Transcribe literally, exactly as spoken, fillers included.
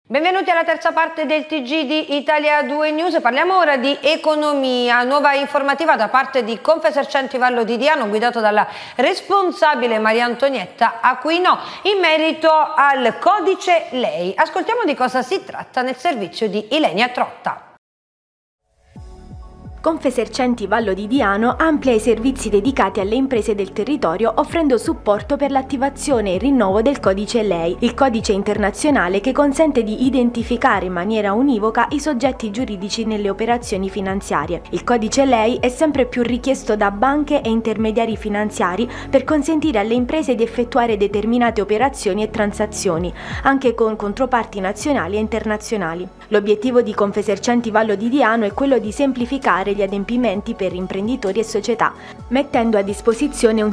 Benvenuti alla terza parte del T G di Italia due News. Parliamo ora di economia. Nuova informativa da parte di Confesercenti Vallo di Diano, guidato dalla responsabile Maria Antonietta Aquino, in merito al codice Lei. Ascoltiamo di cosa si tratta nel servizio di Ilenia Trotta. Confesercenti Vallo di Diano amplia i servizi dedicati alle imprese del territorio, offrendo supporto per l'attivazione e il rinnovo del codice Lei, il codice internazionale che consente di identificare in maniera univoca i soggetti giuridici nelle operazioni finanziarie. Il codice Lei è sempre più richiesto da banche e intermediari finanziari per consentire alle imprese di effettuare determinate operazioni e transazioni, anche con controparti nazionali e internazionali. L'obiettivo di Confesercenti Vallo di Diano è quello di semplificare gli adempimenti per imprenditori e società, mettendo a disposizione un